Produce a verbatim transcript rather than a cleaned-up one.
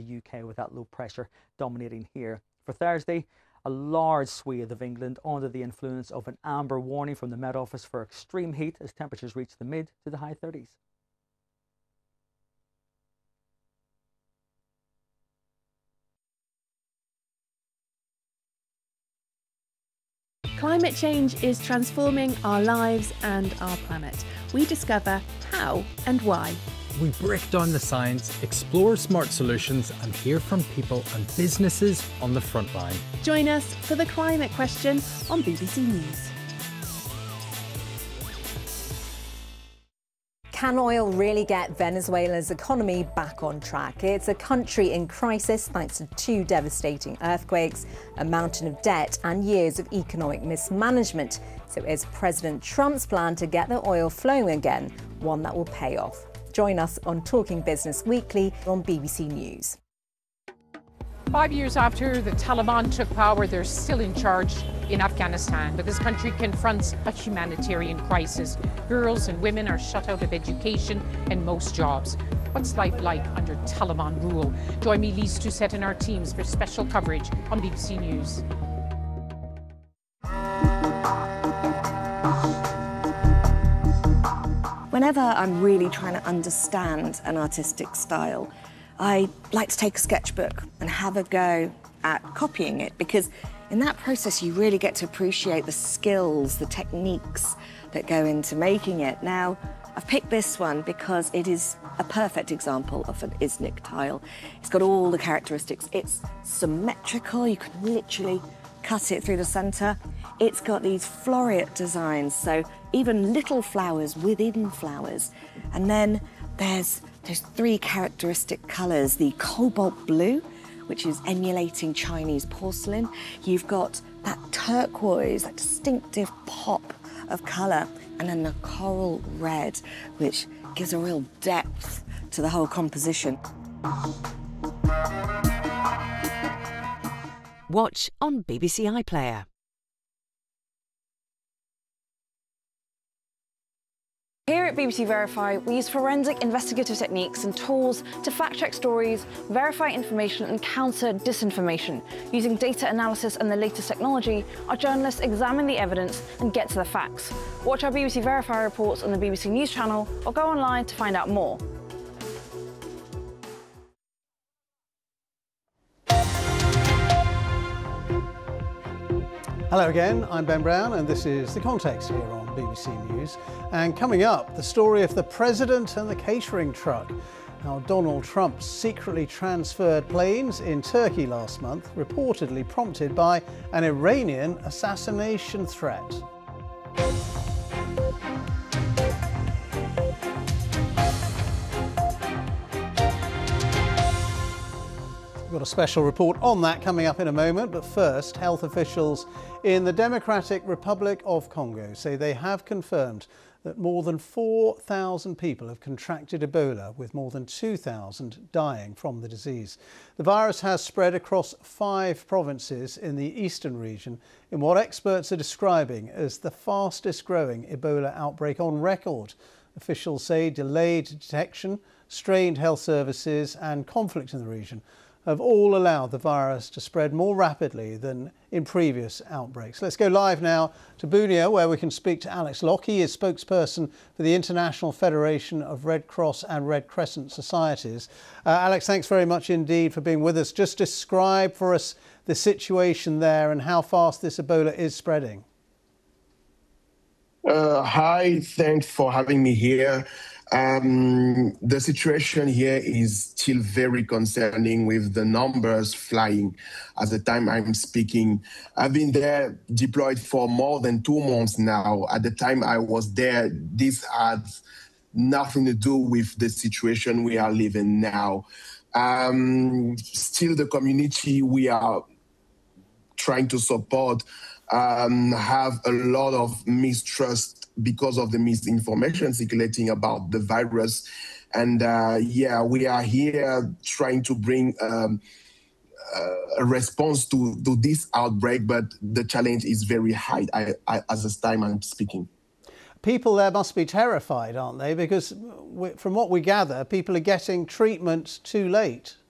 U K, with that low pressure dominating here. For Thursday, a large swathe of England under the influence of an amber warning from the Met Office for extreme heat as temperatures reach the mid to the high thirties. Climate change is transforming our lives and our planet. We discover how and why. We break down the science, explore smart solutions and hear from people and businesses on the front line. Join us for The Climate Question on B B C News. Can oil really get Venezuela's economy back on track? It's a country in crisis thanks to two devastating earthquakes, a mountain of debt and years of economic mismanagement. So is President Trump's plan to get the oil flowing again one that will pay off? Join us on Talking Business Weekly on B B C News. Five years after the Taliban took power, they're still in charge in Afghanistan, but this country confronts a humanitarian crisis. Girls and women are shut out of education and most jobs. What's life like under Taliban rule? Join me, Lise Doucette, and our teams for special coverage on B B C News. Whenever I'm really trying to understand an artistic style, I like to take a sketchbook and have a go at copying it, because in that process you really get to appreciate the skills, the techniques that go into making it. Now, I've picked this one because it is a perfect example of an Iznik tile. It's got all the characteristics. It's symmetrical, you can literally cut it through the centre. It's got these floreate designs, so even little flowers within flowers. And then there's There's three characteristic colours, the cobalt blue, which is emulating Chinese porcelain. You've got that turquoise, that distinctive pop of colour, and then the coral red, which gives a real depth to the whole composition. Watch on B B C iPlayer. Here at B B C Verify, we use forensic investigative techniques and tools to fact-check stories, verify information and counter disinformation. Using data analysis and the latest technology, our journalists examine the evidence and get to the facts. Watch our B B C Verify reports on the B B C News channel or go online to find out more. Hello again, I'm Ben Brown and this is The Context here on B B C News. And coming up, the story of the President and the catering truck. How Donald Trump secretly transferred planes in Turkey last month, reportedly prompted by an Iranian assassination threat. We've got a special report on that coming up in a moment, but first, health officials in the Democratic Republic of Congo say they have confirmed that more than four thousand people have contracted Ebola, with more than two thousand dying from the disease. The virus has spread across five provinces in the eastern region in what experts are describing as the fastest growing Ebola outbreak on record. Officials say delayed detection, strained health services and conflict in the region have all allowed the virus to spread more rapidly than in previous outbreaks. Let's go live now to Bunia, where we can speak to Alex Locke. He is spokesperson for the International Federation of Red Cross and Red Crescent Societies. Uh, Alex, thanks very much indeed for being with us. Just describe for us the situation there and how fast this Ebola is spreading. Uh, hi, thanks for having me here. Um, the situation here is still very concerning, with the numbers flying at the time I'm speaking. I've been there deployed for more than two months now. At the time I was there, this had nothing to do with the situation we are living now. Um, still, the community we are trying to support um, have a lot of mistrust because of the misinformation circulating about the virus. And uh, yeah, we are here trying to bring um, uh, a response to, to this outbreak, but the challenge is very high I, I, as this time I'm speaking. People there must be terrified, aren't they? Because from what we gather, people are getting treatment too late.